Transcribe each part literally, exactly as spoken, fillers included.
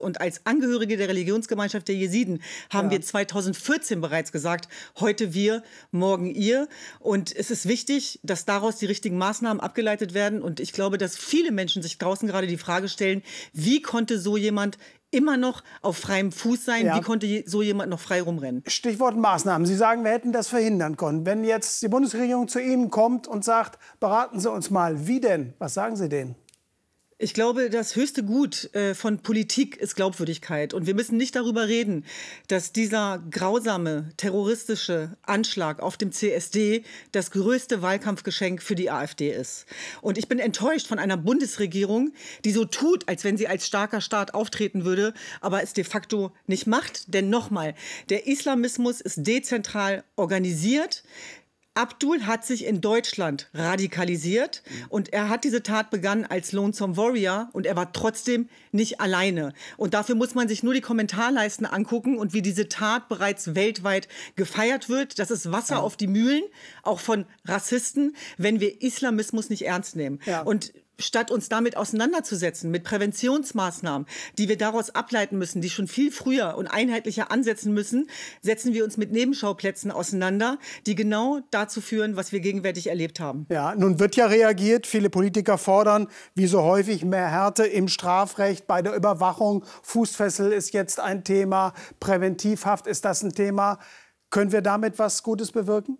Und als Angehörige der Religionsgemeinschaft der Jesiden haben Ja. wir zweitausendvierzehn bereits gesagt, heute wir, morgen ihr. Und es ist wichtig, dass daraus die richtigen Maßnahmen abgeleitet werden. Und ich glaube, dass viele Menschen sich draußen gerade die Frage stellen, wie konnte so jemand immer noch auf freiem Fuß sein? Ja. Wie konnte je- so jemand noch frei rumrennen? Stichwort Maßnahmen. Sie sagen, wir hätten das verhindern können. Wenn jetzt die Bundesregierung zu Ihnen kommt und sagt, beraten Sie uns mal, wie denn? Was sagen Sie denen? Ich glaube, das höchste Gut äh, von Politik ist Glaubwürdigkeit. Und wir müssen nicht darüber reden, dass dieser grausame terroristische Anschlag auf dem C S D das größte Wahlkampfgeschenk für die AfD ist. Und ich bin enttäuscht von einer Bundesregierung, die so tut, als wenn sie als starker Staat auftreten würde, aber es de facto nicht macht. Denn nochmal, der Islamismus ist dezentral organisiert. Abdul hat sich in Deutschland radikalisiert und er hat diese Tat begangen als Lonesome Warrior und er war trotzdem nicht alleine. Und dafür muss man sich nur die Kommentarleisten angucken und wie diese Tat bereits weltweit gefeiert wird. Das ist Wasser Ja. auf die Mühlen, auch von Rassisten, wenn wir Islamismus nicht ernst nehmen. Ja. Und statt uns damit auseinanderzusetzen, mit Präventionsmaßnahmen, die wir daraus ableiten müssen, die schon viel früher und einheitlicher ansetzen müssen, setzen wir uns mit Nebenschauplätzen auseinander, die genau dazu führen, was wir gegenwärtig erlebt haben. Ja, nun wird ja reagiert. Viele Politiker fordern, wie so häufig, mehr Härte im Strafrecht, bei der Überwachung. Fußfessel ist jetzt ein Thema. Präventivhaft ist das ein Thema. Können wir damit was Gutes bewirken?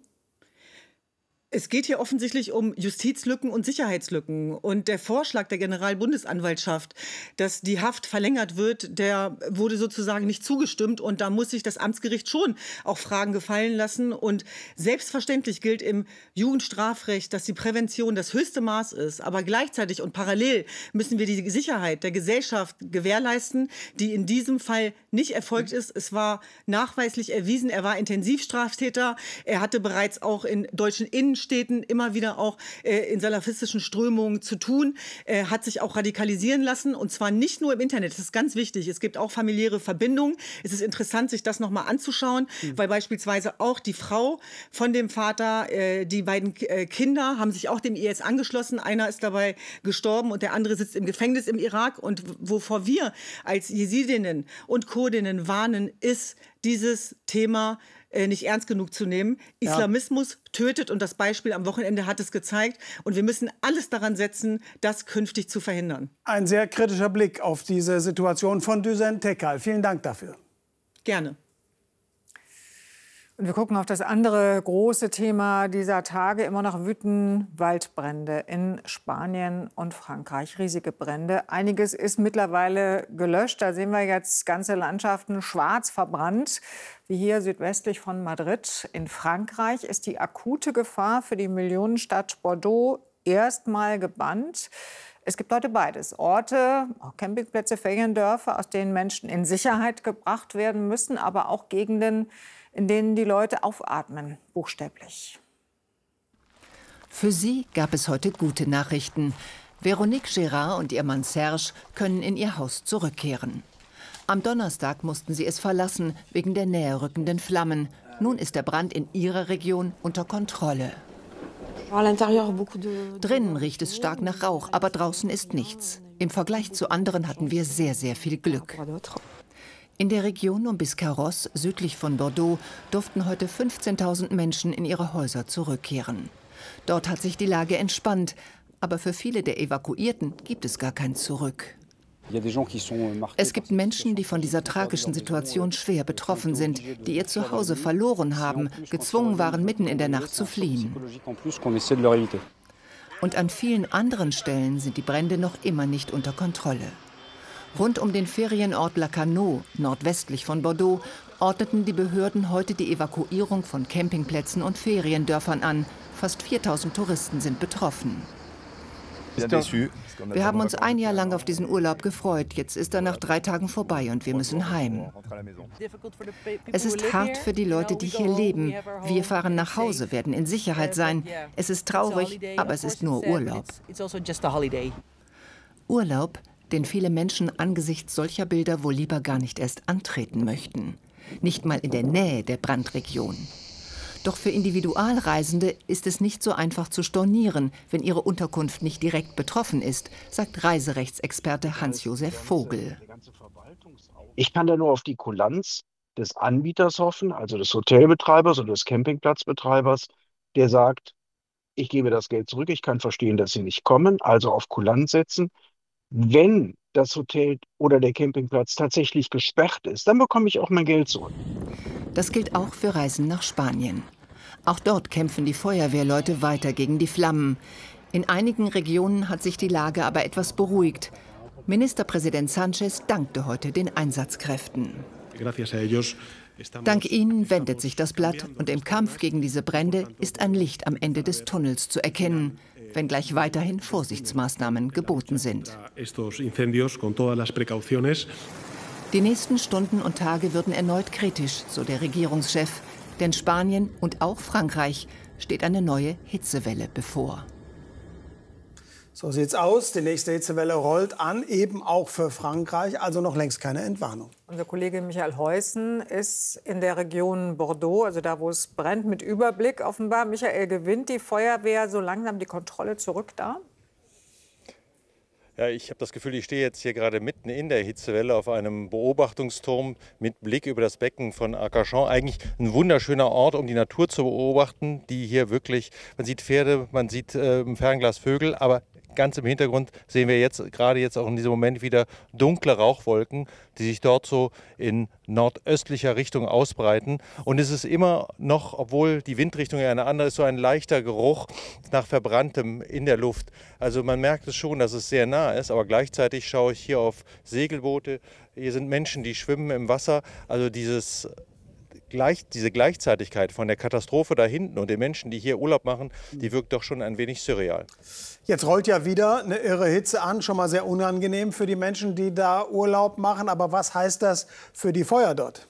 Es geht hier offensichtlich um Justizlücken und Sicherheitslücken. Und der Vorschlag der Generalbundesanwaltschaft, dass die Haft verlängert wird, der wurde sozusagen nicht zugestimmt. Und da muss sich das Amtsgericht schon auch Fragen gefallen lassen. Und selbstverständlich gilt im Jugendstrafrecht, dass die Prävention das höchste Maß ist. Aber gleichzeitig und parallel müssen wir die Sicherheit der Gesellschaft gewährleisten, die in diesem Fall nicht erfolgt ist. Es war nachweislich erwiesen, er war Intensivstraftäter. Er hatte bereits auch in deutschen Innenstädten immer wieder auch äh, in salafistischen Strömungen zu tun, äh, hat sich auch radikalisieren lassen und zwar nicht nur im Internet. Das ist ganz wichtig. Es gibt auch familiäre Verbindungen. Es ist interessant, sich das noch mal anzuschauen, mhm. weil beispielsweise auch die Frau von dem Vater, äh, die beiden äh, Kinder haben sich auch dem I S angeschlossen. Einer ist dabei gestorben und der andere sitzt im Gefängnis im Irak. Und wovor wir als Jesidinnen und Kurdinnen warnen, ist dieses Thema äh, nicht ernst genug zu nehmen. Ja. Islamismus tötet und das Beispiel am Wochenende hat es gezeigt. Und wir müssen alles daran setzen, das künftig zu verhindern. Ein sehr kritischer Blick auf diese Situation von Düsen Tekal. Vielen Dank dafür. Gerne. Und wir gucken auf das andere große Thema dieser Tage. Immer noch wüten Waldbrände in Spanien und Frankreich. Riesige Brände. Einiges ist mittlerweile gelöscht. Da sehen wir jetzt ganze Landschaften schwarz verbrannt, wie hier südwestlich von Madrid. In Frankreich ist die akute Gefahr für die Millionenstadt Bordeaux erstmal gebannt. Es gibt heute beides. Orte, auch Campingplätze, Feriendörfer, aus denen Menschen in Sicherheit gebracht werden müssen, aber auch Gegenden, in denen die Leute aufatmen, buchstäblich. Für sie gab es heute gute Nachrichten. Veronique Gérard und ihr Mann Serge können in ihr Haus zurückkehren. Am Donnerstag mussten sie es verlassen, wegen der näher rückenden Flammen. Nun ist der Brand in ihrer Region unter Kontrolle. Drinnen riecht es stark nach Rauch, aber draußen ist nichts. Im Vergleich zu anderen hatten wir sehr, sehr viel Glück. In der Region um Biscarrosse, südlich von Bordeaux, durften heute fünfzehntausend Menschen in ihre Häuser zurückkehren. Dort hat sich die Lage entspannt, aber für viele der Evakuierten gibt es gar kein Zurück. Es gibt Menschen, die von dieser tragischen Situation schwer betroffen sind, die ihr Zuhause verloren haben, gezwungen waren, mitten in der Nacht zu fliehen. Und an vielen anderen Stellen sind die Brände noch immer nicht unter Kontrolle. Rund um den Ferienort Lacanau, nordwestlich von Bordeaux, ordneten die Behörden heute die Evakuierung von Campingplätzen und Feriendörfern an. Fast viertausend Touristen sind betroffen. Wir haben uns ein Jahr lang auf diesen Urlaub gefreut. Jetzt ist er nach drei Tagen vorbei und wir müssen heim. Es ist hart für die Leute, die hier leben. Wir fahren nach Hause, werden in Sicherheit sein. Es ist traurig, aber es ist nur Urlaub. Urlaub, den viele Menschen angesichts solcher Bilder wohl lieber gar nicht erst antreten möchten. Nicht mal in der Nähe der Brandregion. Doch für Individualreisende ist es nicht so einfach zu stornieren, wenn ihre Unterkunft nicht direkt betroffen ist, sagt Reiserechtsexperte Hans-Josef Vogel. Ich kann da nur auf die Kulanz des Anbieters hoffen, also des Hotelbetreibers oder des Campingplatzbetreibers, der sagt, ich gebe das Geld zurück, ich kann verstehen, dass Sie nicht kommen, also auf Kulanz setzen. Wenn das Hotel oder der Campingplatz tatsächlich gesperrt ist, dann bekomme ich auch mein Geld zurück. Das gilt auch für Reisen nach Spanien. Auch dort kämpfen die Feuerwehrleute weiter gegen die Flammen. In einigen Regionen hat sich die Lage aber etwas beruhigt. Ministerpräsident Sánchez dankte heute den Einsatzkräften. Dank ihnen wendet sich das Blatt und im Kampf gegen diese Brände ist ein Licht am Ende des Tunnels zu erkennen, wenngleich weiterhin Vorsichtsmaßnahmen geboten sind. Die nächsten Stunden und Tage würden erneut kritisch, so der Regierungschef. Denn Spanien und auch Frankreich steht eine neue Hitzewelle bevor. So sieht's aus. Die nächste Hitzewelle rollt an, eben auch für Frankreich, also noch längst keine Entwarnung. Unser Kollege Michael Heusen ist in der Region Bordeaux, also da, wo es brennt, mit Überblick offenbar. Michael, gewinnt die Feuerwehr so langsam die Kontrolle zurück da? Ja, ich habe das Gefühl, ich stehe jetzt hier gerade mitten in der Hitzewelle auf einem Beobachtungsturm mit Blick über das Becken von Arcachon. Eigentlich ein wunderschöner Ort, um die Natur zu beobachten, die hier wirklich, man sieht Pferde, man sieht äh, im Fernglas Vögel, aber ganz im Hintergrund sehen wir jetzt gerade jetzt auch in diesem Moment wieder dunkle Rauchwolken, die sich dort so in nordöstlicher Richtung ausbreiten. Und es ist immer noch, obwohl die Windrichtung ja eine andere ist, so ein leichter Geruch nach Verbranntem in der Luft. Also man merkt es schon, dass es sehr nah ist, aber gleichzeitig schaue ich hier auf Segelboote. Hier sind Menschen, die schwimmen im Wasser. Also dieses Gleich, diese Gleichzeitigkeit von der Katastrophe da hinten und den Menschen, die hier Urlaub machen, die wirkt doch schon ein wenig surreal. Jetzt rollt ja wieder eine irre Hitze an, schon mal sehr unangenehm für die Menschen, die da Urlaub machen. Aber was heißt das für die Feuer dort?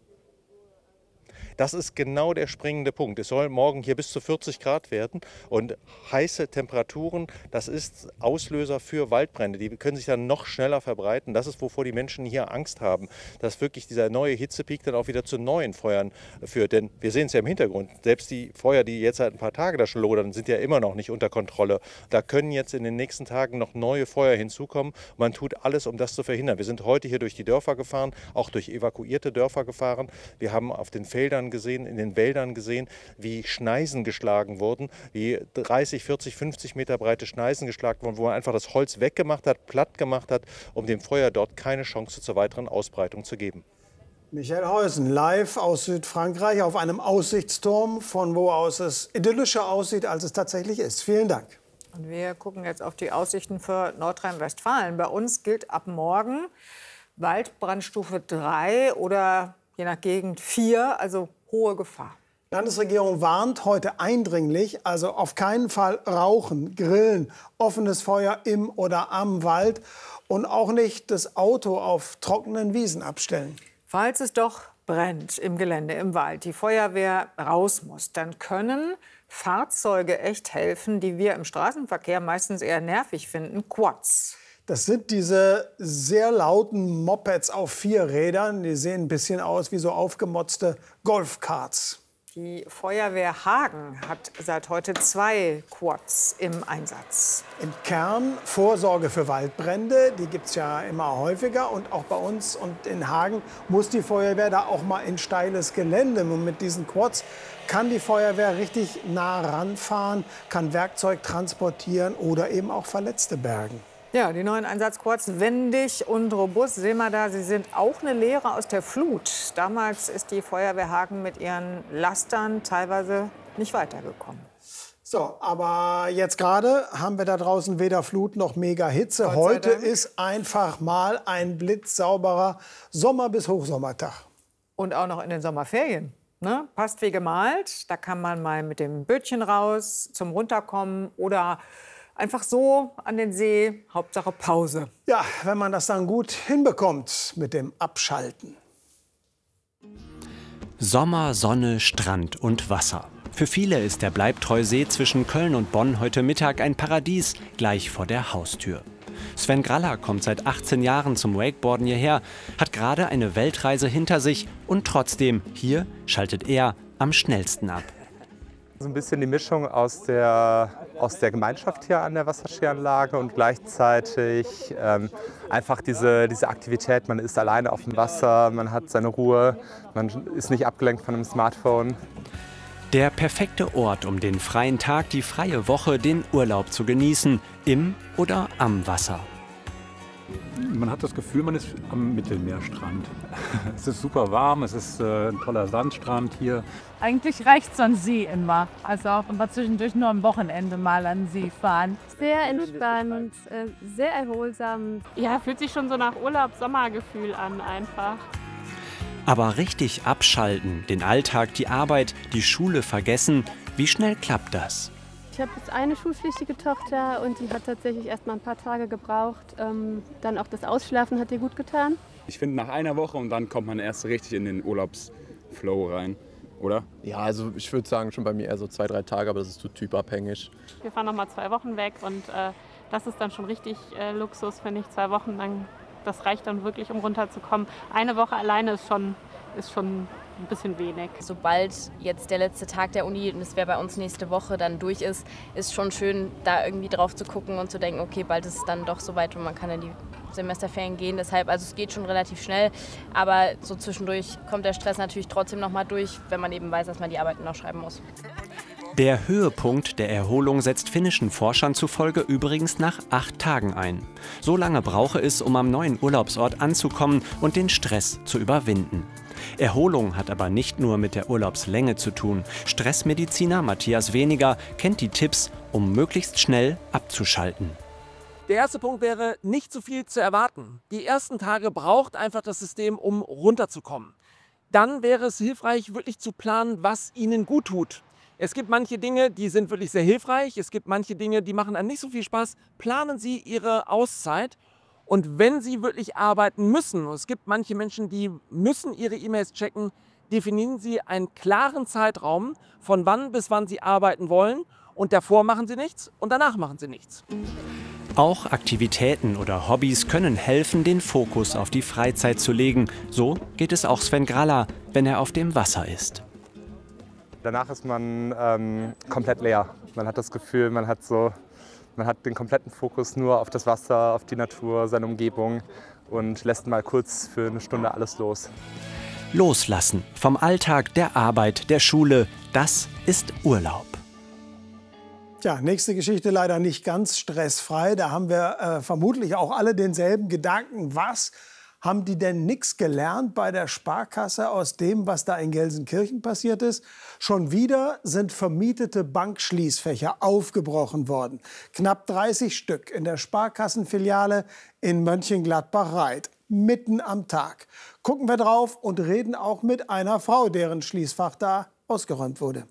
Das ist genau der springende Punkt. Es soll morgen hier bis zu vierzig Grad werden und heiße Temperaturen, das ist Auslöser für Waldbrände. Die können sich dann noch schneller verbreiten. Das ist, wovor die Menschen hier Angst haben, dass wirklich dieser neue Hitzepeak dann auch wieder zu neuen Feuern führt. Denn wir sehen es ja im Hintergrund, selbst die Feuer, die jetzt seit ein paar Tagen da schon lodern, sind ja immer noch nicht unter Kontrolle. Da können jetzt in den nächsten Tagen noch neue Feuer hinzukommen. Man tut alles, um das zu verhindern. Wir sind heute hier durch die Dörfer gefahren, auch durch evakuierte Dörfer gefahren. Wir haben auf den Feldern gesehen, in den Wäldern gesehen, wie Schneisen geschlagen wurden, wie dreißig, vierzig, fünfzig Meter breite Schneisen geschlagen wurden, wo man einfach das Holz weggemacht hat, platt gemacht hat, um dem Feuer dort keine Chance zur weiteren Ausbreitung zu geben. Michael Heusen, live aus Südfrankreich auf einem Aussichtsturm, von wo aus es idyllischer aussieht, als es tatsächlich ist. Vielen Dank. Und wir gucken jetzt auf die Aussichten für Nordrhein-Westfalen. Bei uns gilt ab morgen Waldbrandstufe drei oder je nach Gegend vier, also hohe Gefahr. Die Landesregierung warnt heute eindringlich, also auf keinen Fall rauchen, grillen, offenes Feuer im oder am Wald und auch nicht das Auto auf trockenen Wiesen abstellen. Falls es doch brennt im Gelände, im Wald, die Feuerwehr raus muss, dann können Fahrzeuge echt helfen, die wir im Straßenverkehr meistens eher nervig finden, Quads. Das sind diese sehr lauten Mopeds auf vier Rädern. Die sehen ein bisschen aus wie so aufgemotzte Golfkarts. Die Feuerwehr Hagen hat seit heute zwei Quads im Einsatz. Im Kern Vorsorge für Waldbrände, die gibt es ja immer häufiger. Und auch bei uns und in Hagen muss die Feuerwehr da auch mal in steiles Gelände. Und mit diesen Quads kann die Feuerwehr richtig nah ranfahren, kann Werkzeug transportieren oder eben auch Verletzte bergen. Ja, die neuen Einsatzquads, wendig und robust, sehen wir da, sie sind auch eine Lehre aus der Flut. Damals ist die Feuerwehr Hagen mit ihren Lastern teilweise nicht weitergekommen. So, aber jetzt gerade haben wir da draußen weder Flut noch Mega-Hitze. Heute ist einfach mal ein blitzsauberer Sommer- bis Hochsommertag. Und auch noch in den Sommerferien. Ne? Passt wie gemalt. Da kann man mal mit dem Bötchen raus zum Runterkommen oder einfach so an den See, Hauptsache Pause. Ja, wenn man das dann gut hinbekommt mit dem Abschalten. Sommer, Sonne, Strand und Wasser. Für viele ist der Bleibtreu-See zwischen Köln und Bonn heute Mittag ein Paradies gleich vor der Haustür. Sven Graller kommt seit achtzehn Jahren zum Wakeboarden hierher, hat gerade eine Weltreise hinter sich und trotzdem, hier schaltet er am schnellsten ab. So ein bisschen die Mischung aus der aus der Gemeinschaft hier an der Wasserskianlage und gleichzeitig ähm, einfach diese, diese Aktivität. Man ist alleine auf dem Wasser, man hat seine Ruhe, man ist nicht abgelenkt von einem Smartphone. Der perfekte Ort, um den freien Tag, die freie Woche, den Urlaub zu genießen, im oder am Wasser. Man hat das Gefühl, man ist am Mittelmeerstrand. Es ist super warm, es ist äh, ein toller Sandstrand hier. Eigentlich reicht es an See immer. Also auch immer zwischendurch nur am Wochenende mal an See fahren. Sehr entspannt, äh, sehr erholsam. Ja, fühlt sich schon so nach Urlaub-Sommergefühl an einfach. Aber richtig abschalten, den Alltag, die Arbeit, die Schule vergessen, wie schnell klappt das? Ich habe jetzt eine schulpflichtige Tochter und die hat tatsächlich erst mal ein paar Tage gebraucht. Ähm, dann auch das Ausschlafen hat ihr gut getan. Ich finde, nach einer Woche und dann kommt man erst richtig in den Urlaubsflow rein, oder? Ja, also ich würde sagen, schon bei mir eher so zwei, drei Tage, aber das ist so typabhängig. Wir fahren noch mal zwei Wochen weg und äh, das ist dann schon richtig äh, Luxus, finde ich. Zwei Wochen lang, das reicht dann wirklich, um runterzukommen. Eine Woche alleine ist schon, ist schon ein bisschen wenig. Sobald jetzt der letzte Tag der Uni, und das wäre bei uns nächste Woche, dann durch ist, ist schon schön, da irgendwie drauf zu gucken und zu denken, okay, bald ist es dann doch soweit und man kann in die Semesterferien gehen. Deshalb, also es geht schon relativ schnell, aber so zwischendurch kommt der Stress natürlich trotzdem noch mal durch, wenn man eben weiß, dass man die Arbeiten noch schreiben muss. Der Höhepunkt der Erholung setzt finnischen Forschern zufolge übrigens nach acht Tagen ein. So lange brauche es, um am neuen Urlaubsort anzukommen und den Stress zu überwinden. Erholung hat aber nicht nur mit der Urlaubslänge zu tun. Stressmediziner Matthias Weniger kennt die Tipps, um möglichst schnell abzuschalten. Der erste Punkt wäre, nicht zu viel zu erwarten. Die ersten Tage braucht einfach das System, um runterzukommen. Dann wäre es hilfreich, wirklich zu planen, was Ihnen gut tut. Es gibt manche Dinge, die sind wirklich sehr hilfreich. Es gibt manche Dinge, die machen einem nicht so viel Spaß. Planen Sie Ihre Auszeit. Und wenn Sie wirklich arbeiten müssen, es gibt manche Menschen, die müssen ihre E-Mails checken, definieren Sie einen klaren Zeitraum, von wann bis wann Sie arbeiten wollen. Und davor machen Sie nichts und danach machen Sie nichts. Auch Aktivitäten oder Hobbys können helfen, den Fokus auf die Freizeit zu legen. So geht es auch Sven Gralla, wenn er auf dem Wasser ist. Danach ist man ähm, komplett leer. Man hat das Gefühl, man hat, so, man hat den kompletten Fokus nur auf das Wasser, auf die Natur, seine Umgebung und lässt mal kurz für eine Stunde alles los. Loslassen vom Alltag, der Arbeit, der Schule, das ist Urlaub. Ja, nächste Geschichte leider nicht ganz stressfrei. Da haben wir äh, vermutlich auch alle denselben Gedanken. Was haben die denn nichts gelernt bei der Sparkasse aus dem, was da in Gelsenkirchen passiert ist? Schon wieder sind vermietete Bankschließfächer aufgebrochen worden. Knapp dreißig Stück in der Sparkassenfiliale in Mönchengladbach-Reit. Mitten am Tag. Gucken wir drauf und reden auch mit einer Frau, deren Schließfach da ausgeräumt wurde.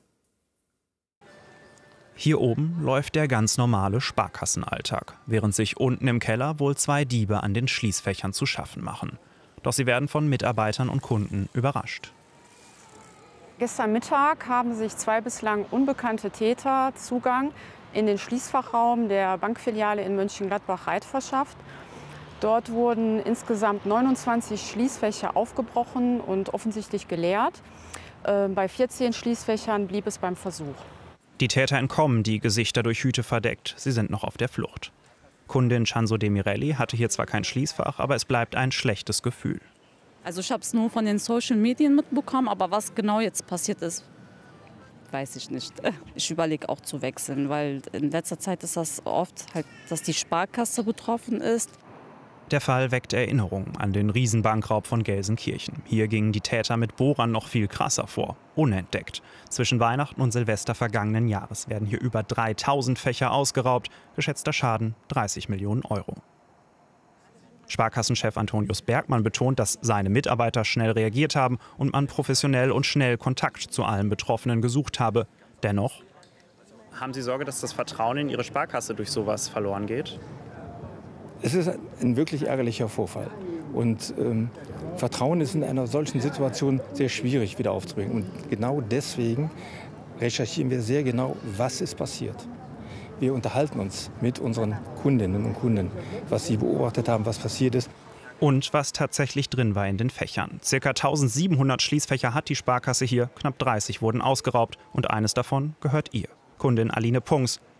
Hier oben läuft der ganz normale Sparkassenalltag, während sich unten im Keller wohl zwei Diebe an den Schließfächern zu schaffen machen. Doch sie werden von Mitarbeitern und Kunden überrascht. Gestern Mittag haben sich zwei bislang unbekannte Täter Zugang in den Schließfachraum der Bankfiliale in Mönchengladbach-Reit verschafft. Dort wurden insgesamt neunundzwanzig Schließfächer aufgebrochen und offensichtlich geleert. Äh, bei vierzehn Schließfächern blieb es beim Versuch. Die Täter entkommen, die Gesichter durch Hüte verdeckt. Sie sind noch auf der Flucht. Kundin Chanzo De Mirelli hatte hier zwar kein Schließfach, aber es bleibt ein schlechtes Gefühl. Also ich habe es nur von den Social Medien mitbekommen, aber was genau jetzt passiert ist, weiß ich nicht. Ich überlege auch zu wechseln, weil in letzter Zeit ist das oft, halt, dass die Sparkasse betroffen ist. Der Fall weckt Erinnerungen an den Riesenbankraub von Gelsenkirchen. Hier gingen die Täter mit Bohrern noch viel krasser vor, unentdeckt. Zwischen Weihnachten und Silvester vergangenen Jahres werden hier über dreitausend Fächer ausgeraubt, geschätzter Schaden dreißig Millionen Euro. Sparkassenchef Antonius Bergmann betont, dass seine Mitarbeiter schnell reagiert haben und man professionell und schnell Kontakt zu allen Betroffenen gesucht habe. Dennoch: Haben Sie Sorge, dass das Vertrauen in Ihre Sparkasse durch sowas verloren geht? Es ist ein wirklich ärgerlicher Vorfall. Und ähm, Vertrauen ist in einer solchen Situation sehr schwierig wieder aufzubringen. Und genau deswegen recherchieren wir sehr genau, was ist passiert. Wir unterhalten uns mit unseren Kundinnen und Kunden, was sie beobachtet haben, was passiert ist. Und was tatsächlich drin war in den Fächern. Circa eintausendsiebenhundert Schließfächer hat die Sparkasse hier, knapp dreißig wurden ausgeraubt und eines davon gehört ihr. Kundin Aline Punks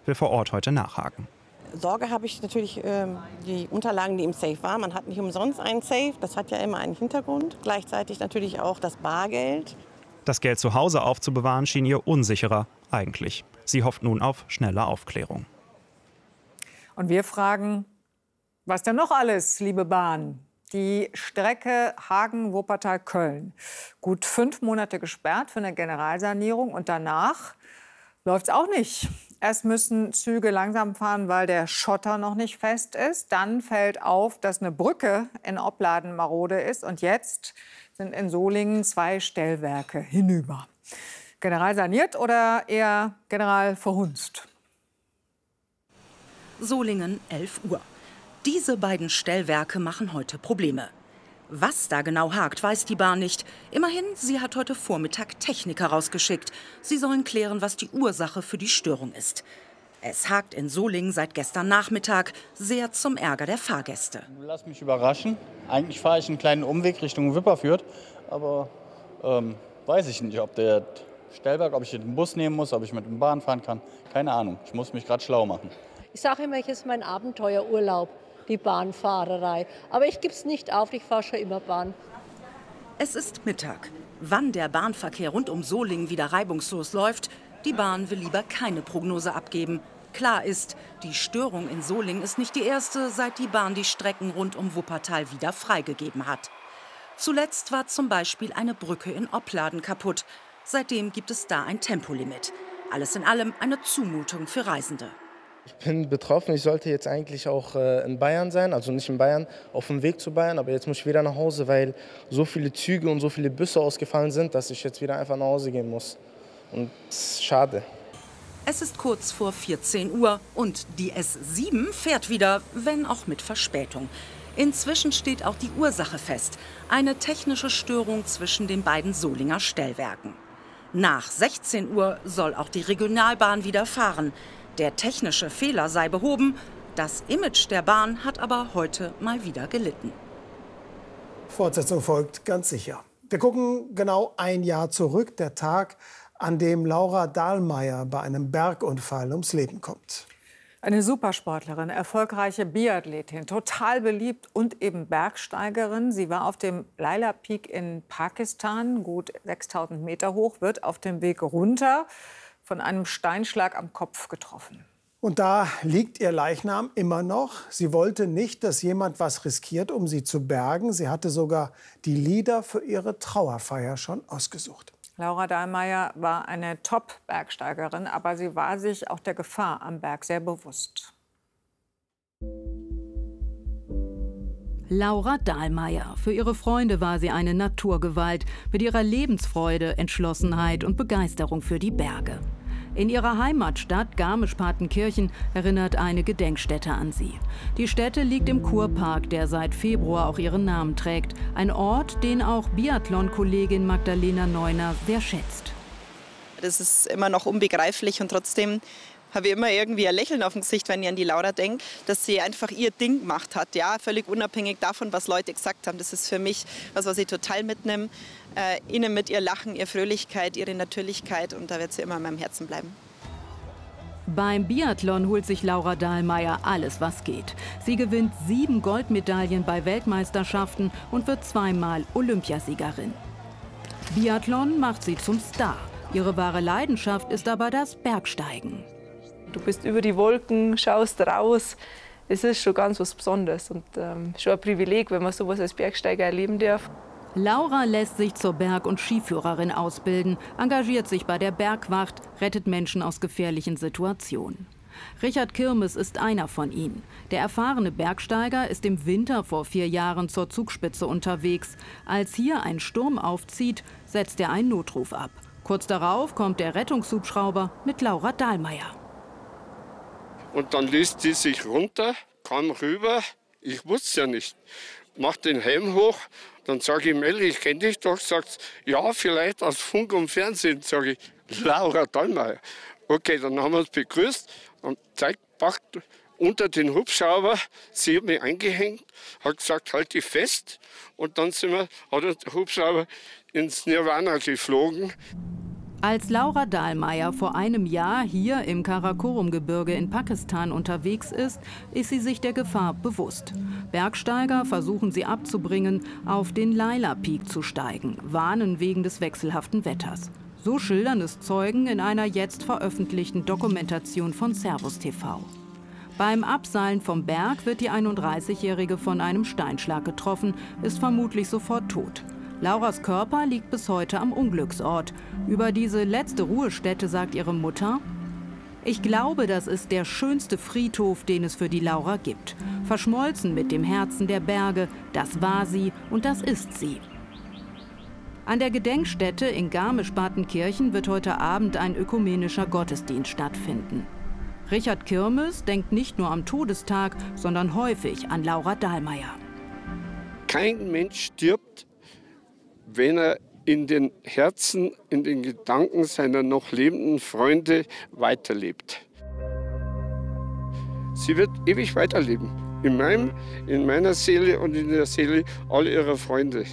will vor Ort heute nachhaken. Sorge habe ich natürlich äh, die Unterlagen, die im Safe waren. Man hat nicht umsonst einen Safe, das hat ja immer einen Hintergrund. Gleichzeitig natürlich auch das Bargeld. Das Geld zu Hause aufzubewahren schien ihr unsicherer eigentlich. Sie hofft nun auf schnelle Aufklärung. Und wir fragen, was denn noch alles, liebe Bahn? Die Strecke Hagen-Wuppertal-Köln. Gut fünf Monate gesperrt für eine Generalsanierung und danach läuft es auch nicht. Erst müssen Züge langsam fahren, weil der Schotter noch nicht fest ist. Dann fällt auf, dass eine Brücke in Opladen marode ist. Und jetzt sind in Solingen zwei Stellwerke hinüber. General saniert oder eher general verhunzt? Solingen, elf Uhr. Diese beiden Stellwerke machen heute Probleme. Was da genau hakt, weiß die Bahn nicht. Immerhin, sie hat heute Vormittag Techniker rausgeschickt. Sie sollen klären, was die Ursache für die Störung ist. Es hakt in Solingen seit gestern Nachmittag, sehr zum Ärger der Fahrgäste. Lass mich überraschen. Eigentlich fahre ich einen kleinen Umweg Richtung Wipperfürth. Aber ähm, weiß ich nicht, ob der Stellwerk, ob ich den Bus nehmen muss, ob ich mit der Bahn fahren kann. Keine Ahnung, ich muss mich gerade schlau machen. Ich sage immer, es ist mein Abenteuerurlaub, die Bahnfahrerei. Aber ich gebe es nicht auf, ich fahre schon immer Bahn. Es ist Mittag. Wann der Bahnverkehr rund um Solingen wieder reibungslos läuft, die Bahn will lieber keine Prognose abgeben. Klar ist, die Störung in Solingen ist nicht die erste, seit die Bahn die Strecken rund um Wuppertal wieder freigegeben hat. Zuletzt war zum Beispiel eine Brücke in Opladen kaputt. Seitdem gibt es da ein Tempolimit. Alles in allem eine Zumutung für Reisende. Ich bin betroffen. Ich sollte jetzt eigentlich auch äh, in Bayern sein, also nicht in Bayern, auf dem Weg zu Bayern. Aber jetzt muss ich wieder nach Hause, weil so viele Züge und so viele Busse ausgefallen sind, dass ich jetzt wieder einfach nach Hause gehen muss. Und das ist schade. Es ist kurz vor vierzehn Uhr und die S sieben fährt wieder, wenn auch mit Verspätung. Inzwischen steht auch die Ursache fest. Eine technische Störung zwischen den beiden Solinger Stellwerken. Nach sechzehn Uhr soll auch die Regionalbahn wieder fahren. Der technische Fehler sei behoben. Das Image der Bahn hat aber heute mal wieder gelitten. Fortsetzung folgt ganz sicher. Wir gucken genau ein Jahr zurück, der Tag, an dem Laura Dahlmeier bei einem Bergunfall ums Leben kommt. Eine Supersportlerin, erfolgreiche Biathletin, total beliebt und eben Bergsteigerin. Sie war auf dem Laila Peak in Pakistan, gut sechstausend Meter hoch, wird auf dem Weg runter von einem Steinschlag am Kopf getroffen. Und da liegt ihr Leichnam immer noch. Sie wollte nicht, dass jemand was riskiert, um sie zu bergen. Sie hatte sogar die Lieder für ihre Trauerfeier schon ausgesucht. Laura Dahlmeier war eine Top-Bergsteigerin, aber sie war sich auch der Gefahr am Berg sehr bewusst. Laura Dahlmeier. Für ihre Freunde war sie eine Naturgewalt mit ihrer Lebensfreude, Entschlossenheit und Begeisterung für die Berge. In ihrer Heimatstadt Garmisch-Partenkirchen erinnert eine Gedenkstätte an sie. Die Stätte liegt im Kurpark, der seit Februar auch ihren Namen trägt. Ein Ort, den auch Biathlon-Kollegin Magdalena Neuner sehr schätzt. Das ist immer noch unbegreiflich und trotzdem habe ich immer irgendwie ein Lächeln auf dem Gesicht, wenn ich an die Laura denke, dass sie einfach ihr Ding gemacht hat, ja, völlig unabhängig davon, was Leute gesagt haben. Das ist für mich was, was ich total mitnehme. Äh, ihnen mit ihr Lachen, ihre Fröhlichkeit, ihre Natürlichkeit und da wird sie immer in meinem Herzen bleiben. Beim Biathlon holt sich Laura Dahlmeier alles, was geht. Sie gewinnt sieben Goldmedaillen bei Weltmeisterschaften und wird zweimal Olympiasiegerin. Biathlon macht sie zum Star. Ihre wahre Leidenschaft ist aber das Bergsteigen. Du bist über die Wolken, schaust raus. Es ist schon ganz was Besonderes und ähm, schon ein Privileg, wenn man sowas als Bergsteiger erleben darf. Laura lässt sich zur Berg- und Skiführerin ausbilden, engagiert sich bei der Bergwacht, rettet Menschen aus gefährlichen Situationen. Richard Kirmes ist einer von ihnen. Der erfahrene Bergsteiger ist im Winter vor vier Jahren zur Zugspitze unterwegs. Als hier ein Sturm aufzieht, setzt er einen Notruf ab. Kurz darauf kommt der Rettungshubschrauber mit Laura Dahlmeier. Und dann ließ die sich runter, kam rüber, ich wusste es ja nicht, mach den Helm hoch, dann sage ich, Melli, ich kenne dich doch, sagt ja, vielleicht aus Funk und Fernsehen, sage ich, Laura Dahlmeier. Okay, dann haben wir uns begrüßt und zeigt, packt unter den Hubschrauber, sie hat mich eingehängt, hat gesagt, halt dich fest und dann sind wir, hat der Hubschrauber ins Nirvana geflogen. Als Laura Dahlmeier vor einem Jahr hier im Karakorum-Gebirge in Pakistan unterwegs ist, ist sie sich der Gefahr bewusst. Bergsteiger versuchen sie abzubringen, auf den Laila Peak zu steigen, warnen wegen des wechselhaften Wetters. So schildern es Zeugen in einer jetzt veröffentlichten Dokumentation von Servus T V. Beim Abseilen vom Berg wird die einunddreißigjährige von einem Steinschlag getroffen, ist vermutlich sofort tot. Lauras Körper liegt bis heute am Unglücksort. Über diese letzte Ruhestätte sagt ihre Mutter: Ich glaube, das ist der schönste Friedhof, den es für die Laura gibt. Verschmolzen mit dem Herzen der Berge, das war sie und das ist sie. An der Gedenkstätte in Garmisch-Partenkirchen wird heute Abend ein ökumenischer Gottesdienst stattfinden. Richard Kirmes denkt nicht nur am Todestag, sondern häufig an Laura Dahlmeier. Kein Mensch stirbt, wenn er in den Herzen, in den Gedanken seiner noch lebenden Freunde weiterlebt. Sie wird ewig weiterleben. In, meinem, in meiner Seele und in der Seele all ihrer Freunde.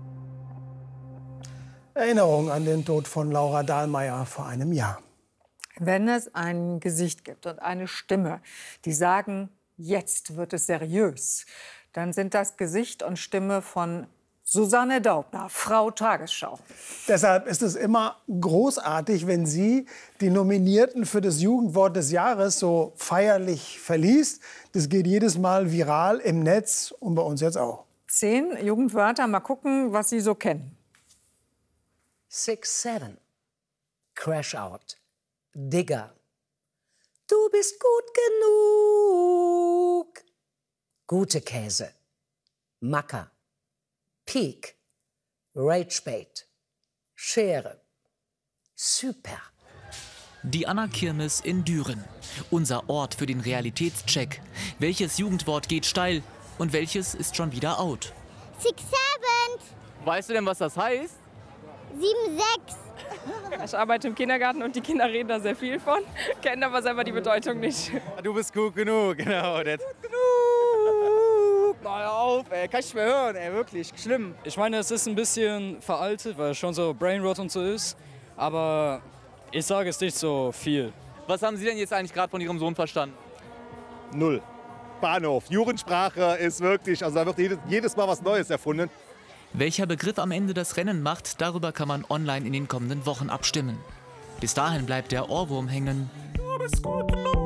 Erinnerung an den Tod von Laura Dahlmeier vor einem Jahr. Wenn es ein Gesicht gibt und eine Stimme, die sagen, jetzt wird es seriös, dann sind das Gesicht und Stimme von Susanne Daubner, Frau Tagesschau. Deshalb ist es immer großartig, wenn sie die Nominierten für das Jugendwort des Jahres so feierlich verliest. Das geht jedes Mal viral im Netz und bei uns jetzt auch. Zehn Jugendwörter, mal gucken, was Sie so kennen. Six, seven. Crash out. Digger. Du bist gut genug. Gute Käse. Macker. Peak, Ragebait, Schere, Super. Die Anna-Kirmes in Düren. Unser Ort für den Realitätscheck. Welches Jugendwort geht steil und welches ist schon wieder out? Six, seven. Weißt du denn, was das heißt? Sieben, sechs. Ich arbeite im Kindergarten und die Kinder reden da sehr viel von, kennen aber selber die Bedeutung nicht. Du bist gut genug, genau. Das. Gut genug. Na hör auf, ey, kann ich nicht mehr hören, ey, wirklich, schlimm. Ich meine, es ist ein bisschen veraltet, weil es schon so Brainrot und so ist, aber ich sage es nicht so viel. Was haben Sie denn jetzt eigentlich gerade von Ihrem Sohn verstanden? Null. Bahnhof, Jugendsprache ist wirklich, also da wird jedes, jedes Mal was Neues erfunden. Welcher Begriff am Ende das Rennen macht, darüber kann man online in den kommenden Wochen abstimmen. Bis dahin bleibt der Ohrwurm hängen. Du bist gut genug.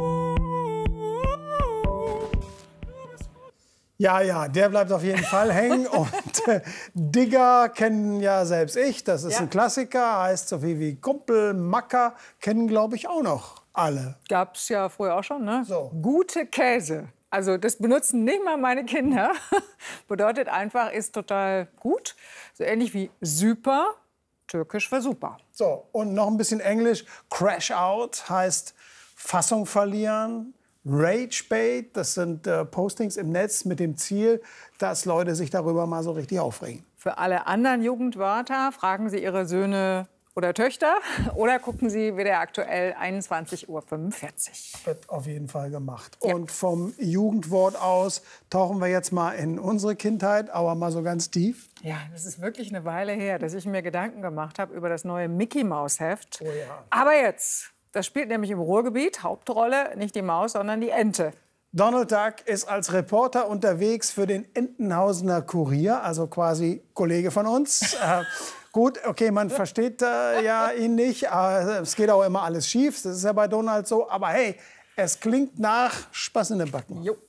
Ja, ja, der bleibt auf jeden Fall hängen. Und äh, Digger kennen ja selbst ich, das ist ja ein Klassiker, heißt so viel wie Kumpel, Macker, kennen glaube ich auch noch alle. Gab es ja früher auch schon, ne? So. Gute Käse. Also das benutzen nicht mal meine Kinder. Bedeutet einfach, ist total gut. So ähnlich wie super, türkisch für super. So, und noch ein bisschen Englisch. Crash out heißt Fassung verlieren. Ragebait, das sind äh, Postings im Netz mit dem Ziel, dass Leute sich darüber mal so richtig aufregen. Für alle anderen Jugendwörter fragen Sie Ihre Söhne oder Töchter oder gucken Sie W D R aktuell einundzwanzig Uhr fünfundvierzig. Wird auf jeden Fall gemacht. Ja. Und vom Jugendwort aus tauchen wir jetzt mal in unsere Kindheit, aber mal so ganz tief. Ja, das ist wirklich eine Weile her, dass ich mir Gedanken gemacht habe über das neue Mickey-Maus-Heft. Oh ja. Aber jetzt, das spielt nämlich im Ruhrgebiet, Hauptrolle nicht die Maus, sondern die Ente. Donald Duck ist als Reporter unterwegs für den Entenhausener Kurier, also quasi Kollege von uns. äh, gut, okay, man versteht äh, ja ihn nicht, aber es geht auch immer alles schief, das ist ja bei Donald so. Aber hey, es klingt nach Spaß in den Backen. Jo.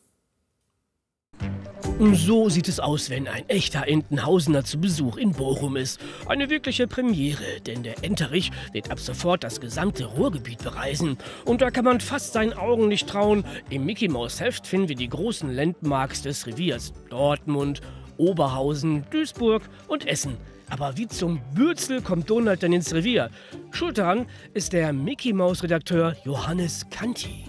So sieht es aus, wenn ein echter Entenhausener zu Besuch in Bochum ist. Eine wirkliche Premiere, denn der Enterich wird ab sofort das gesamte Ruhrgebiet bereisen. Und da kann man fast seinen Augen nicht trauen. Im Mickey-Maus-Heft finden wir die großen Landmarks des Reviers. Dortmund, Oberhausen, Duisburg und Essen. Aber wie zum Bürzel kommt Donald denn ins Revier? Schuld daran ist der Mickey-Maus-Redakteur Johannes Kanti.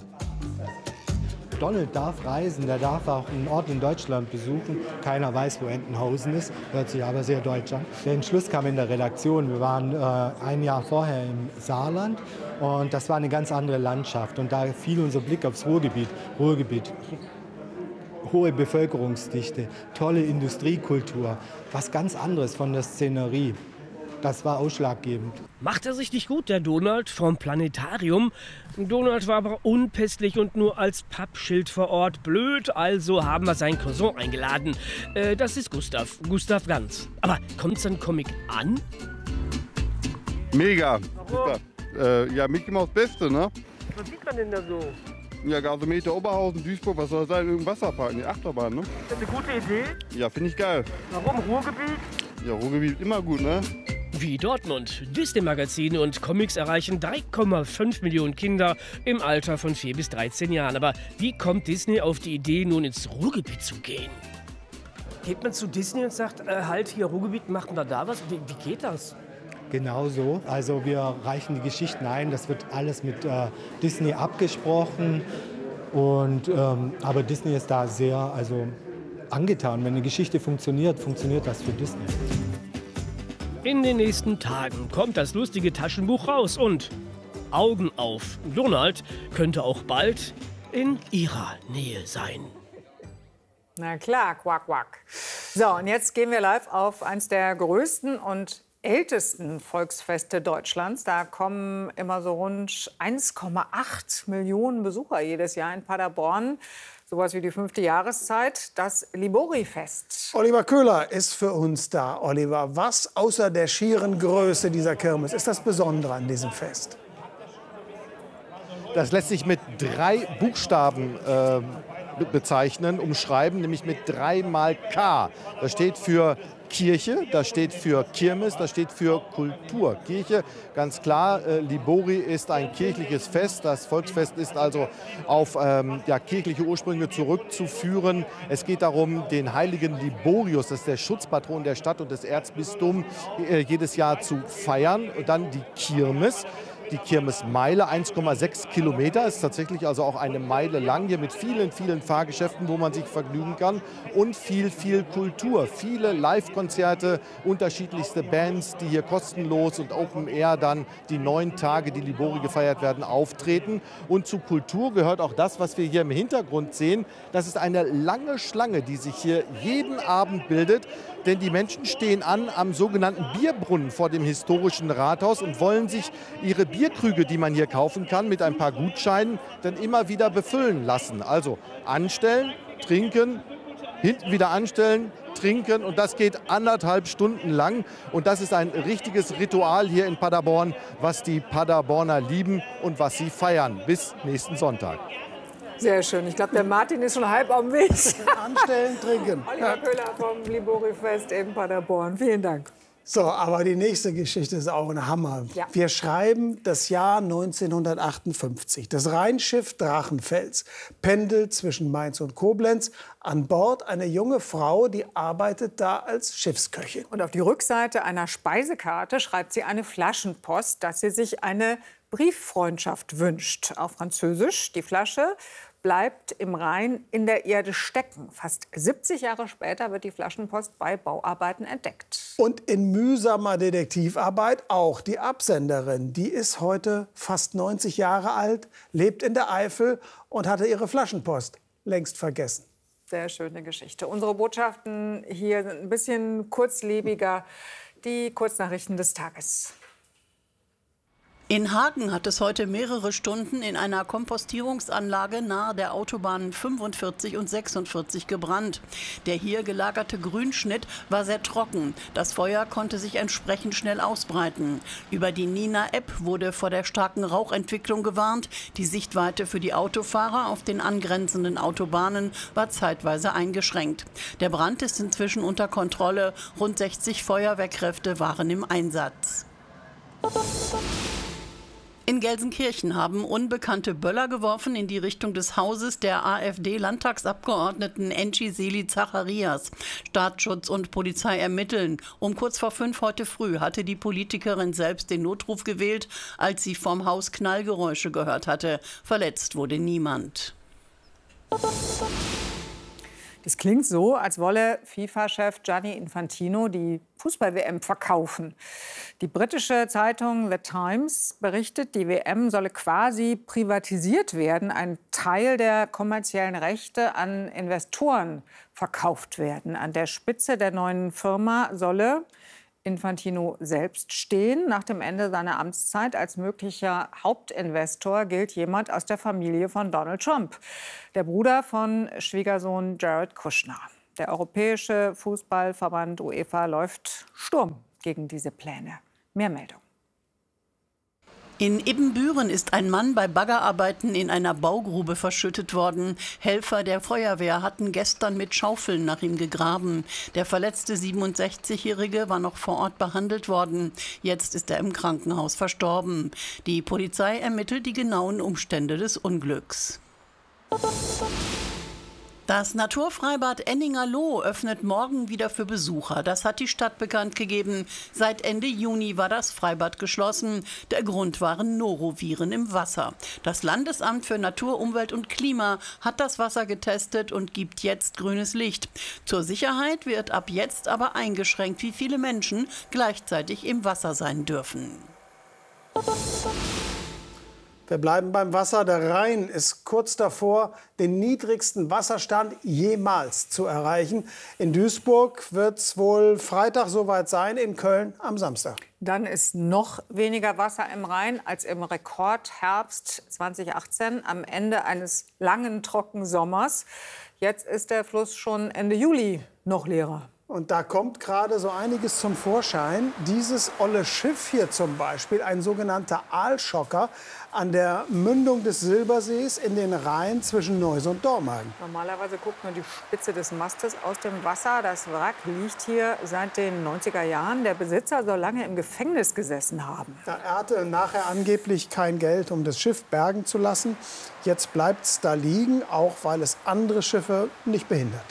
Donald darf reisen, der darf auch einen Ort in Deutschland besuchen. Keiner weiß, wo Entenhausen ist, hört sich aber sehr deutsch an. Der Entschluss kam in der Redaktion. Wir waren äh, ein Jahr vorher im Saarland und das war eine ganz andere Landschaft. Und da fiel unser Blick aufs Ruhrgebiet. Ruhrgebiet, hohe Bevölkerungsdichte, tolle Industriekultur, was ganz anderes von der Szenerie. Das war ausschlaggebend. Macht er sich nicht gut, der Donald vom Planetarium? Donald war aber unpässlich und nur als Pappschild vor Ort. Blöd, also haben wir seinen Cousin eingeladen. Äh, das ist Gustav, Gustav Ganz. Aber kommt sein Comic an? Mega, super. Äh, ja, Mickey Maus Beste, ne? Was sieht man denn da so? Ja, Gasometer, Oberhausen, Duisburg, was soll das sein? Irgendein Wasserpark, die Achterbahn, ne? Ist das eine gute Idee? Ja, finde ich geil. Warum Ruhrgebiet? Ja, Ruhrgebiet immer gut, ne? Wie Dortmund. Disney-Magazine und Comics erreichen drei Komma fünf Millionen Kinder im Alter von vier bis dreizehn Jahren. Aber wie kommt Disney auf die Idee, nun ins Ruhrgebiet zu gehen? Geht man zu Disney und sagt, äh, halt, hier Ruhrgebiet, macht man da was? Wie, wie geht das? Genau so. Also wir reichen die Geschichten ein. Das wird alles mit äh, Disney abgesprochen. Und, ähm, aber Disney ist da sehr also, angetan. Wenn eine Geschichte funktioniert, funktioniert das für Disney. In den nächsten Tagen kommt das lustige Taschenbuch raus und Augen auf. Donald könnte auch bald in ihrer Nähe sein. Na klar, quack, quack. So, und jetzt gehen wir live auf eines der größten und ältesten Volksfeste Deutschlands. Da kommen immer so rund eins Komma acht Millionen Besucher jedes Jahr in Paderborn. Sowas wie die fünfte Jahreszeit, das Libori-Fest. Oliver Köhler ist für uns da. Oliver, was außer der schieren Größe dieser Kirmes ist das Besondere an diesem Fest? Das lässt sich mit drei Buchstaben äh, bezeichnen, umschreiben, nämlich mit dreimal K. Das steht für Kirche, das steht für Kirmes, das steht für Kultur. Kirche, ganz klar, äh, Libori ist ein kirchliches Fest. Das Volksfest ist also auf ähm, ja, kirchliche Ursprünge zurückzuführen. Es geht darum, den heiligen Liborius, das ist der Schutzpatron der Stadt und des Erzbistums, äh, jedes Jahr zu feiern. Und dann die Kirmes. Die Kirmesmeile, eins Komma sechs Kilometer, ist tatsächlich also auch eine Meile lang, hier mit vielen, vielen Fahrgeschäften, wo man sich vergnügen kann. Und viel, viel Kultur, viele Live-Konzerte, unterschiedlichste Bands, die hier kostenlos und Open Air dann die neun Tage, die Libori gefeiert werden, auftreten. Und zu Kultur gehört auch das, was wir hier im Hintergrund sehen. Das ist eine lange Schlange, die sich hier jeden Abend bildet. Denn die Menschen stehen an am sogenannten Bierbrunnen vor dem historischen Rathaus und wollen sich ihre Bierkrüge, die man hier kaufen kann, mit ein paar Gutscheinen dann immer wieder befüllen lassen. Also anstellen, trinken, hinten wieder anstellen, trinken und das geht anderthalb Stunden lang. Und das ist ein richtiges Ritual hier in Paderborn, was die Paderborner lieben und was sie feiern. Bis nächsten Sonntag. Sehr schön. Ich glaube, der Martin ist schon halb am Weg. Anstellen, trinken. Oliver Köhler vom Libori-Fest in Paderborn. Vielen Dank. So, aber die nächste Geschichte ist auch ein Hammer. Ja. Wir schreiben das Jahr neunzehnhundertachtundfünfzig. Das Rheinschiff Drachenfels pendelt zwischen Mainz und Koblenz. An Bord eine junge Frau, die arbeitet da als Schiffsköchin. Und auf die Rückseite einer Speisekarte schreibt sie eine Flaschenpost, dass sie sich eine Brieffreundschaft wünscht. Auf Französisch. Die Flasche bleibt im Rhein in der Erde stecken. Fast siebzig Jahre später wird die Flaschenpost bei Bauarbeiten entdeckt. Und in mühsamer Detektivarbeit auch die Absenderin. Die ist heute fast neunzig Jahre alt, lebt in der Eifel und hatte ihre Flaschenpost längst vergessen. Sehr schöne Geschichte. Unsere Botschaften hier sind ein bisschen kurzlebiger. Die Kurznachrichten des Tages. In Hagen hat es heute mehrere Stunden in einer Kompostierungsanlage nahe der Autobahnen fünfundvierzig und sechsundvierzig gebrannt. Der hier gelagerte Grünschnitt war sehr trocken. Das Feuer konnte sich entsprechend schnell ausbreiten. Über die Nina-App wurde vor der starken Rauchentwicklung gewarnt. Die Sichtweite für die Autofahrer auf den angrenzenden Autobahnen war zeitweise eingeschränkt. Der Brand ist inzwischen unter Kontrolle. Rund sechzig Feuerwehrkräfte waren im Einsatz. In Gelsenkirchen haben Unbekannte Böller geworfen in die Richtung des Hauses der AfD-Landtagsabgeordneten Enci Seli Zacharias. Staatsschutz und Polizei ermitteln. Um kurz vor fünf heute früh hatte die Politikerin selbst den Notruf gewählt, als sie vom Haus Knallgeräusche gehört hatte. Verletzt wurde niemand. Das klingt so, als wolle FIFA-Chef Gianni Infantino die Fußball-W M verkaufen. Die britische Zeitung The Times berichtet, die W M solle quasi privatisiert werden, ein Teil der kommerziellen Rechte an Investoren verkauft werden. An der Spitze der neuen Firma solle Infantino selbst stehen. Nach dem Ende seiner Amtszeit als möglicher Hauptinvestor gilt jemand aus der Familie von Donald Trump, der Bruder von Schwiegersohn Jared Kushner. Der Europäische Fußballverband UEFA läuft Sturm gegen diese Pläne. Mehr Meldung. In Ibbenbüren ist ein Mann bei Baggerarbeiten in einer Baugrube verschüttet worden. Helfer der Feuerwehr hatten gestern mit Schaufeln nach ihm gegraben. Der verletzte siebenundsechzigjährige war noch vor Ort behandelt worden. Jetzt ist er im Krankenhaus verstorben. Die Polizei ermittelt die genauen Umstände des Unglücks. Das Naturfreibad Enninger-Lohh öffnet morgen wieder für Besucher. Das hat die Stadt bekannt gegeben. Seit Ende Juni war das Freibad geschlossen. Der Grund waren Noroviren im Wasser. Das Landesamt für Natur, Umwelt und Klima hat das Wasser getestet und gibt jetzt grünes Licht. Zur Sicherheit wird ab jetzt aber eingeschränkt, wie viele Menschen gleichzeitig im Wasser sein dürfen. Wir bleiben beim Wasser. Der Rhein ist kurz davor, den niedrigsten Wasserstand jemals zu erreichen. In Duisburg wird es wohl Freitag soweit sein, in Köln am Samstag. Dann ist noch weniger Wasser im Rhein als im Rekordherbst zweitausendachtzehn, am Ende eines langen Trockensommers. Jetzt ist der Fluss schon Ende Juli noch leerer. Und da kommt gerade so einiges zum Vorschein. Dieses olle Schiff hier zum Beispiel, ein sogenannter Aalschocker an der Mündung des Silbersees in den Rhein zwischen Neuss und Dormagen. Normalerweise guckt nur die Spitze des Mastes aus dem Wasser. Das Wrack liegt hier seit den neunziger Jahren. Der Besitzer soll lange im Gefängnis gesessen haben. Ja, er hatte nachher angeblich kein Geld, um das Schiff bergen zu lassen. Jetzt bleibt es da liegen, auch weil es andere Schiffe nicht behindert.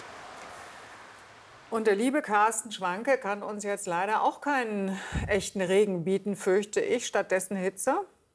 Und der liebe Carsten Schwanke kann uns jetzt leider auch keinen echten Regen bieten, fürchte ich. Stattdessen Hitze.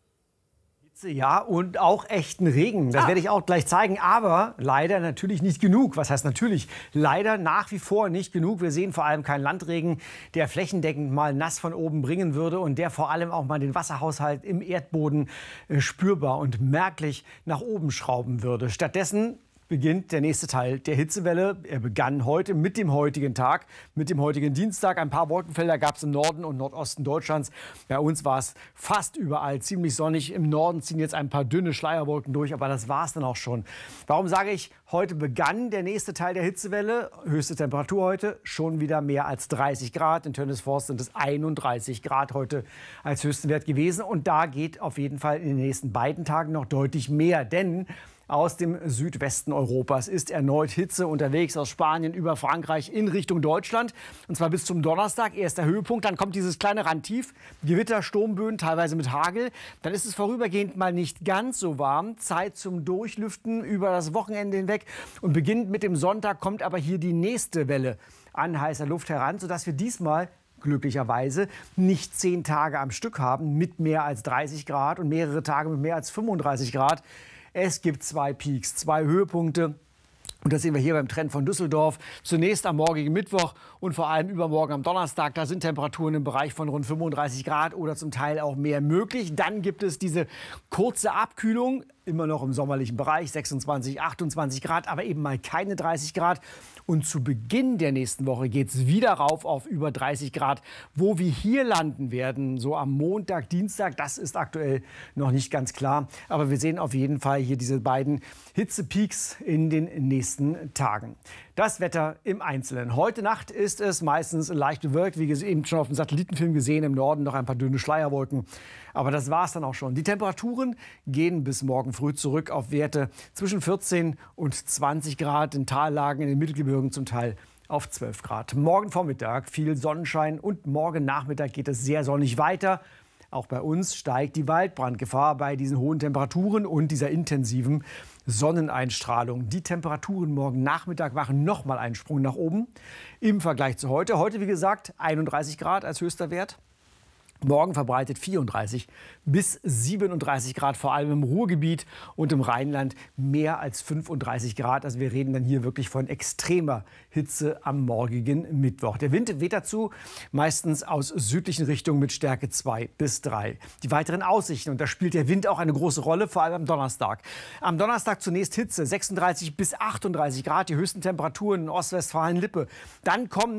Hitze, ja, und auch echten Regen. Das ah. werde ich auch gleich zeigen. Aber leider natürlich nicht genug. Was heißt natürlich? Leider nach wie vor nicht genug. Wir sehen vor allem keinen Landregen, der flächendeckend mal nass von oben bringen würde und der vor allem auch mal den Wasserhaushalt im Erdboden äh, spürbar und merklich nach oben schrauben würde. Stattdessen beginnt der nächste Teil der Hitzewelle. Er begann heute mit dem heutigen Tag, mit dem heutigen Dienstag. Ein paar Wolkenfelder gab es im Norden und Nordosten Deutschlands. Bei uns war es fast überall ziemlich sonnig. Im Norden ziehen jetzt ein paar dünne Schleierwolken durch, aber das war es dann auch schon. Warum sage ich, heute begann der nächste Teil der Hitzewelle? Höchste Temperatur heute schon wieder mehr als dreißig Grad. In Tönnesforst sind es einunddreißig Grad heute als höchsten Wert gewesen. Und da geht auf jeden Fall in den nächsten beiden Tagen noch deutlich mehr, denn aus dem Südwesten Europas ist erneut Hitze unterwegs, aus Spanien über Frankreich in Richtung Deutschland. Und zwar bis zum Donnerstag, erster Höhepunkt. Dann kommt dieses kleine Randtief, Gewitter, Sturmböen, teilweise mit Hagel. Dann ist es vorübergehend mal nicht ganz so warm. Zeit zum Durchlüften über das Wochenende hinweg. Und beginnend mit dem Sonntag kommt aber hier die nächste Welle an heißer Luft heran, sodass wir diesmal glücklicherweise nicht zehn Tage am Stück haben mit mehr als dreißig Grad und mehrere Tage mit mehr als fünfunddreißig Grad. Es gibt zwei Peaks, zwei Höhepunkte. Und das sehen wir hier beim Trend von Düsseldorf. Zunächst am morgigen Mittwoch und vor allem übermorgen am Donnerstag. Da sind Temperaturen im Bereich von rund fünfunddreißig Grad oder zum Teil auch mehr möglich. Dann gibt es diese kurze Abkühlung, immer noch im sommerlichen Bereich, sechsundzwanzig, achtundzwanzig Grad, aber eben mal keine dreißig Grad. Und zu Beginn der nächsten Woche geht es wieder rauf auf über dreißig Grad. Wo wir hier landen werden, so am Montag, Dienstag, das ist aktuell noch nicht ganz klar. Aber wir sehen auf jeden Fall hier diese beiden Hitzepeaks in den nächsten Tagen. Das Wetter im Einzelnen. Heute Nacht ist es meistens leicht bewölkt, wie eben schon auf dem Satellitenfilm gesehen, im Norden noch ein paar dünne Schleierwolken. Aber das war es dann auch schon. Die Temperaturen gehen bis morgen früh zurück auf Werte zwischen vierzehn und zwanzig Grad, in Tallagen, in den Mittelgebirgen zum Teil auf zwölf Grad. Morgen Vormittag viel Sonnenschein und morgen Nachmittag geht es sehr sonnig weiter. Auch bei uns steigt die Waldbrandgefahr bei diesen hohen Temperaturen und dieser intensiven Sonneneinstrahlung. Die Temperaturen morgen Nachmittag machen noch mal einen Sprung nach oben im Vergleich zu heute. Heute, wie gesagt, einunddreißig Grad als höchster Wert. Morgen verbreitet vierunddreißig bis siebenunddreißig Grad, vor allem im Ruhrgebiet und im Rheinland mehr als fünfunddreißig Grad. Also wir reden dann hier wirklich von extremer Hitze am morgigen Mittwoch. Der Wind weht dazu meistens aus südlichen Richtungen mit Stärke zwei bis drei. Die weiteren Aussichten, und da spielt der Wind auch eine große Rolle, vor allem am Donnerstag. Am Donnerstag zunächst Hitze, sechsunddreißig bis achtunddreißig Grad, die höchsten Temperaturen in Ostwestfalen-Lippe. Dann kommen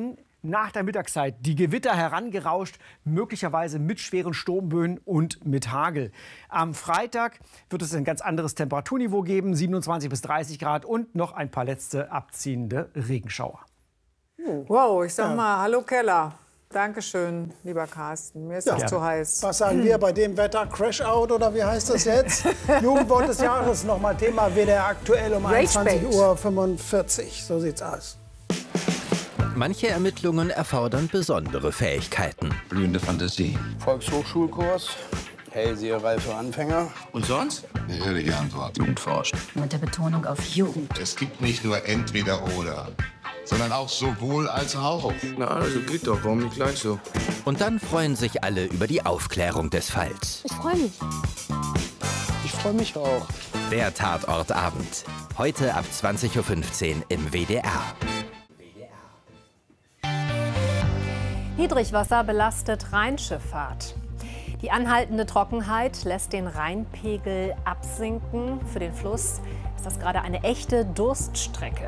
nach der Mittagszeit die Gewitter herangerauscht, möglicherweise mit schweren Sturmböen und mit Hagel. Am Freitag wird es ein ganz anderes Temperaturniveau geben, siebenundzwanzig bis dreißig Grad und noch ein paar letzte abziehende Regenschauer. Wow, ich sag Ja. mal, hallo Keller. Dankeschön, lieber Carsten. Mir ist Ja. das zu heiß. Was sagen wir bei dem Wetter? Crash-out oder wie heißt das jetzt? Jugendwort des Jahres, nochmal Thema W D R aktuell um einundzwanzig Uhr fünfundvierzig. So sieht's aus. Manche Ermittlungen erfordern besondere Fähigkeiten. Blühende Fantasie. Volkshochschulkurs, Hellseherei für Anfänger. Und sonst? Eine ehrliche Antwort. Jugend forscht. Mit der Betonung auf Jugend. Es gibt nicht nur entweder oder, sondern auch sowohl als auch. Na, also geht doch, warum nicht gleich so? Und dann freuen sich alle über die Aufklärung des Falls. Ich freue mich. Ich freue mich auch. Der Tatortabend. Heute ab zwanzig Uhr fünfzehn im W D R. Niedrigwasser belastet Rheinschifffahrt. Die anhaltende Trockenheit lässt den Rheinpegel absinken. Für den Fluss ist das gerade eine echte Durststrecke.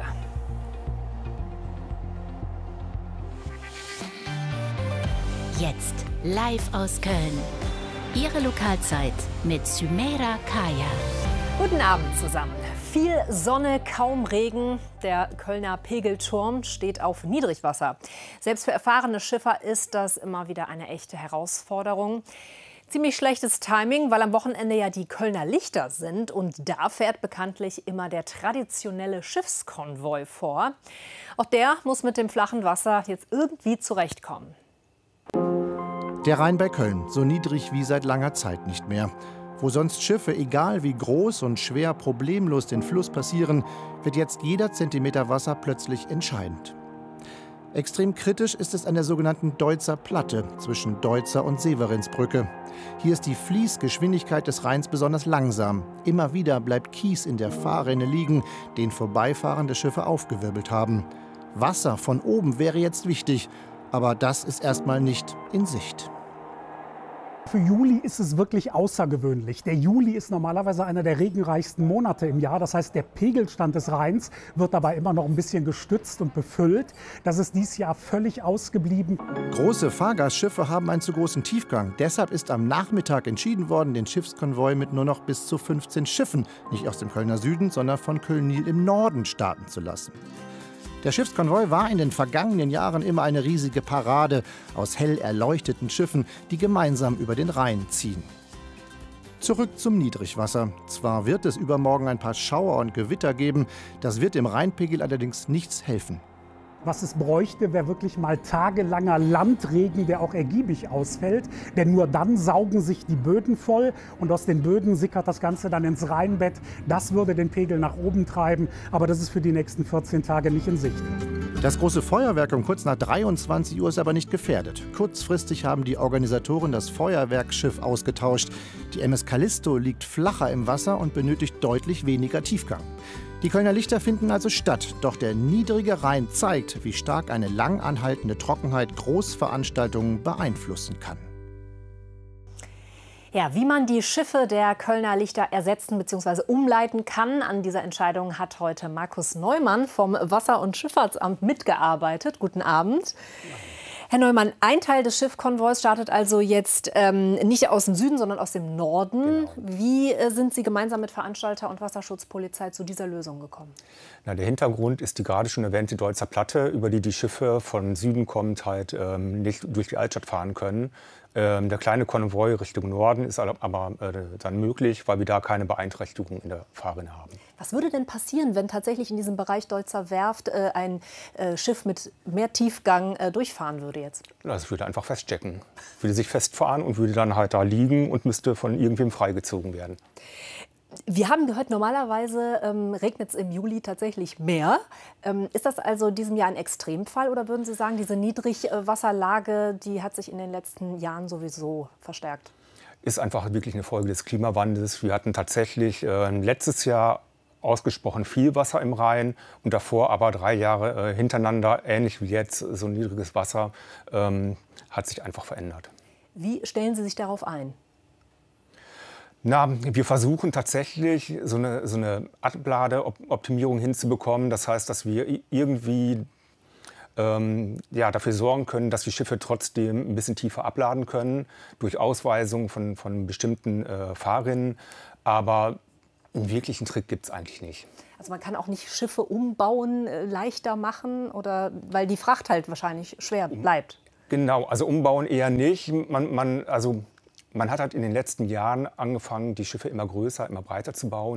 Jetzt live aus Köln. Ihre Lokalzeit mit Sümeyra Kaya. Guten Abend zusammen. Viel Sonne, kaum Regen. Der Kölner Pegelturm steht auf Niedrigwasser. Selbst für erfahrene Schiffer ist das immer wieder eine echte Herausforderung. Ziemlich schlechtes Timing, weil am Wochenende ja die Kölner Lichter sind. Und da fährt bekanntlich immer der traditionelle Schiffskonvoi vor. Auch der muss mit dem flachen Wasser jetzt irgendwie zurechtkommen. Der Rhein bei Köln, so niedrig wie seit langer Zeit nicht mehr. Wo sonst Schiffe, egal wie groß und schwer, problemlos den Fluss passieren, wird jetzt jeder Zentimeter Wasser plötzlich entscheidend. Extrem kritisch ist es an der sogenannten Deutzer Platte zwischen Deutzer und Severinsbrücke. Hier ist die Fließgeschwindigkeit des Rheins besonders langsam. Immer wieder bleibt Kies in der Fahrrinne liegen, den vorbeifahrende Schiffe aufgewirbelt haben. Wasser von oben wäre jetzt wichtig, aber das ist erstmal nicht in Sicht. Für Juli ist es wirklich außergewöhnlich. Der Juli ist normalerweise einer der regenreichsten Monate im Jahr. Das heißt, der Pegelstand des Rheins wird dabei immer noch ein bisschen gestützt und befüllt. Das ist dieses Jahr völlig ausgeblieben. Große Fahrgastschiffe haben einen zu großen Tiefgang. Deshalb ist am Nachmittag entschieden worden, den Schiffskonvoi mit nur noch bis zu fünfzehn Schiffen, nicht aus dem Kölner Süden, sondern von Köln-Nil im Norden starten zu lassen. Der Schiffskonvoi war in den vergangenen Jahren immer eine riesige Parade aus hell erleuchteten Schiffen, die gemeinsam über den Rhein ziehen. Zurück zum Niedrigwasser. Zwar wird es übermorgen ein paar Schauer und Gewitter geben, das wird dem Rheinpegel allerdings nichts helfen. Was es bräuchte, wäre wirklich mal tagelanger Landregen, der auch ergiebig ausfällt. Denn nur dann saugen sich die Böden voll und aus den Böden sickert das Ganze dann ins Rheinbett. Das würde den Pegel nach oben treiben, aber das ist für die nächsten vierzehn Tage nicht in Sicht. Das große Feuerwerk um kurz nach dreiundzwanzig Uhr ist aber nicht gefährdet. Kurzfristig haben die Organisatoren das Feuerwerksschiff ausgetauscht. Die M S Callisto liegt flacher im Wasser und benötigt deutlich weniger Tiefgang. Die Kölner Lichter finden also statt, doch der niedrige Rhein zeigt, wie stark eine lang anhaltende Trockenheit Großveranstaltungen beeinflussen kann. Ja, wie man die Schiffe der Kölner Lichter ersetzen bzw. umleiten kann, an dieser Entscheidung hat heute Markus Neumann vom Wasser- und Schifffahrtsamt mitgearbeitet. Guten Abend. Herr Neumann, ein Teil des Schiffkonvois startet also jetzt ähm, nicht aus dem Süden, sondern aus dem Norden. Genau. Wie äh, sind Sie gemeinsam mit Veranstalter und Wasserschutzpolizei zu dieser Lösung gekommen? Na, der Hintergrund ist die gerade schon erwähnte Deutzer Platte, über die die Schiffe von Süden kommend halt ähm, nicht durch die Altstadt fahren können. Ähm, der kleine Konvoi Richtung Norden ist aber äh, dann möglich, weil wir da keine Beeinträchtigung in der Fahrrinne haben. Was würde denn passieren, wenn tatsächlich in diesem Bereich Deutzer Werft äh, ein äh, Schiff mit mehr Tiefgang äh, durchfahren würde jetzt? Das würde einfach feststecken, würde sich festfahren und würde dann halt da liegen und müsste von irgendwem freigezogen werden. Wir haben gehört, normalerweise ähm, regnet es im Juli tatsächlich mehr. Ähm, ist das also in diesem Jahr ein Extremfall oder würden Sie sagen, diese Niedrigwasserlage, die hat sich in den letzten Jahren sowieso verstärkt? Ist einfach wirklich eine Folge des Klimawandels. Wir hatten tatsächlich äh, letztes Jahr ausgesprochen viel Wasser im Rhein und davor aber drei Jahre äh, hintereinander, ähnlich wie jetzt, so niedriges Wasser, ähm, hat sich einfach verändert. Wie stellen Sie sich darauf ein? Na, wir versuchen tatsächlich so eine, so eine Abladeoptimierung hinzubekommen. Das heißt, dass wir irgendwie ähm, ja, dafür sorgen können, dass die Schiffe trotzdem ein bisschen tiefer abladen können, durch Ausweisung von, von bestimmten äh, Fahrrinnen. Aber einen wirklichen Trick gibt es eigentlich nicht. Also man kann auch nicht Schiffe umbauen, äh, leichter machen, oder weil die Fracht halt wahrscheinlich schwer bleibt. Genau, also umbauen eher nicht. Man, man, also, man hat halt in den letzten Jahren angefangen, die Schiffe immer größer, immer breiter zu bauen.